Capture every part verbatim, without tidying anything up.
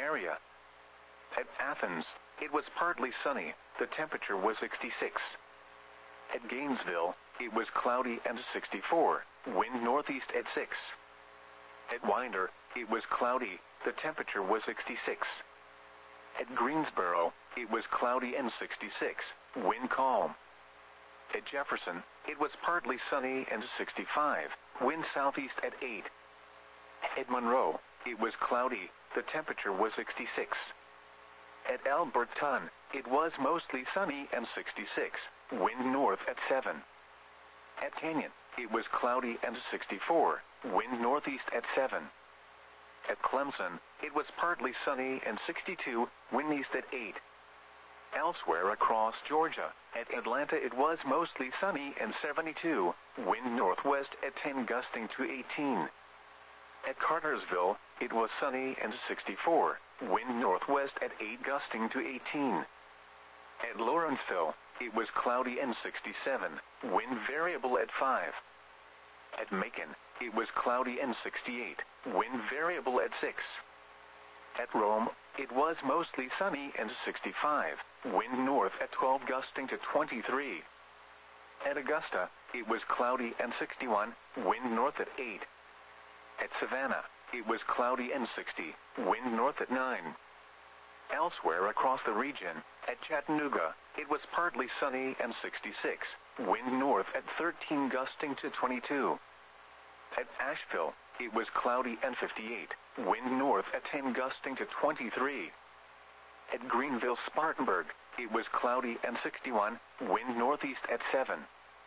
area. At Athens, it was partly sunny, the temperature was sixty-six. At Gainesville, it was cloudy and sixty-four, wind northeast at six. At Winder, it was cloudy, the temperature was sixty-six. At Greensboro, it was cloudy and sixty-six, wind calm. At Jefferson, it was partly sunny and sixty-five, wind southeast at eight. At Monroe, it was cloudy, the temperature was sixty-six. At Alberton, it was mostly sunny and sixty-six, wind north at seven. At Canyon, it was cloudy and sixty-four, wind northeast at seven. At Clemson, it was partly sunny and sixty-two, wind east at eight. Elsewhere across Georgia, at Atlanta it was mostly sunny and seventy-two, wind northwest at ten gusting to eighteen. At Cartersville, it was sunny and sixty-four, wind northwest at eight gusting to eighteen. At Lawrenceville, it was cloudy and sixty-seven, wind variable at five. At Macon, it was cloudy and sixty-eight, wind variable at six. At Rome, it was mostly sunny and sixty-five, wind north at twelve gusting to twenty-three. At Augusta, it was cloudy and sixty-one, wind north at eight. At Savannah, it was cloudy and sixty, wind north at nine. Elsewhere across the region, at Chattanooga, it was partly sunny and sixty-six, wind north at thirteen gusting to twenty-two. At Asheville, it was cloudy and fifty-eight, wind north at ten gusting to twenty-three. At Greenville-Spartanburg, it was cloudy and sixty-one, wind northeast at seven.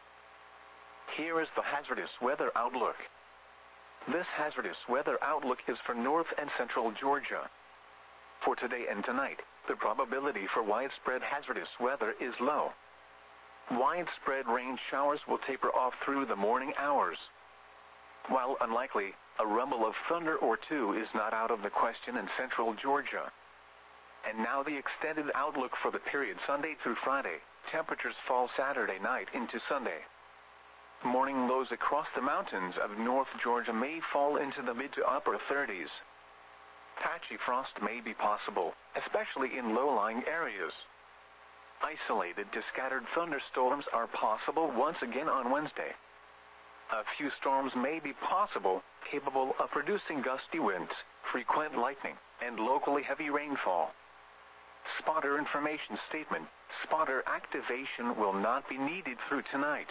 Here is the hazardous weather outlook. This hazardous weather outlook is for north and central Georgia. For today and tonight, the probability for widespread hazardous weather is low. Widespread rain showers will taper off through the morning hours. While unlikely, a rumble of thunder or two is not out of the question in central Georgia. And now the extended outlook for the period Sunday through Friday. Temperatures fall Saturday night into Sunday. Morning lows across the mountains of North Georgia may fall into the mid to upper thirties. Patchy frost may be possible, especially in low-lying areas. Isolated to scattered thunderstorms are possible once again on Wednesday. A few storms may be possible, capable of producing gusty winds, frequent lightning, and locally heavy rainfall. Spotter information statement: spotter activation will not be needed through tonight.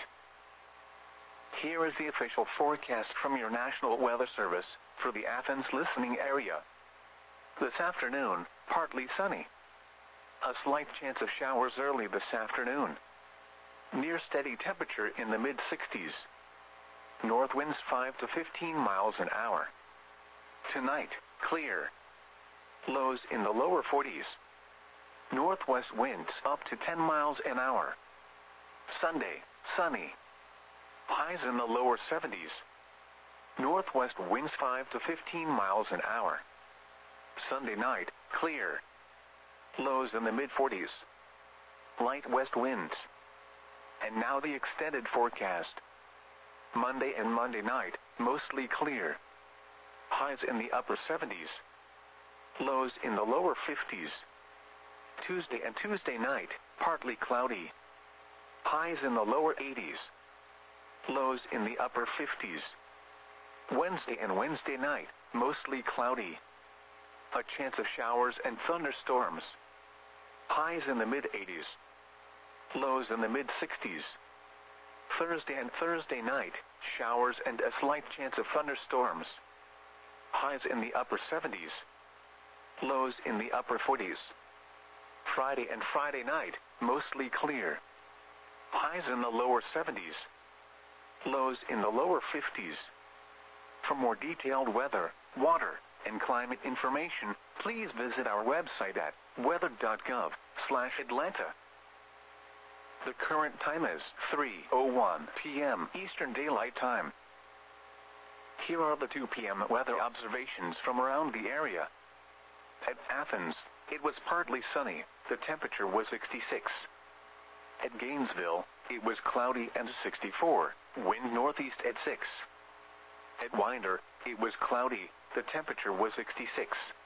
Here is the official forecast from your National Weather Service for the Athens listening area. This afternoon, partly sunny. A slight chance of showers early this afternoon. Near steady temperature in the mid sixties. North winds five to fifteen miles an hour. Tonight, clear. Lows in the lower forties. Northwest winds up to ten miles an hour. Sunday, sunny. Highs in the lower seventies. Northwest winds five to fifteen miles an hour. Sunday night, clear. Lows in the mid forties. Light west winds. And now the extended forecast. Monday and Monday night, mostly clear. Highs in the upper seventies. Lows in the lower fifties. Tuesday and Tuesday night, partly cloudy. Highs in the lower eighties. Lows in the upper fifties. Wednesday and Wednesday night, mostly cloudy. A chance of showers and thunderstorms. Highs in the mid eighties. Lows in the mid sixties. Thursday and Thursday night, showers and a slight chance of thunderstorms. Highs in the upper seventies. Lows in the upper forties. Friday and Friday night, mostly clear. Highs in the lower seventies. Lows in the lower fifties. For more detailed weather, water, and climate information, please visit our website at weather dot gov slash Atlanta. The current time is three oh one p m Eastern Daylight Time. Here are the two p m weather observations from around the area. At Athens, it was partly sunny, the temperature was sixty-six. At Gainesville, it was cloudy and sixty-four, wind northeast at six. At Winder, it was cloudy, the temperature was sixty-six.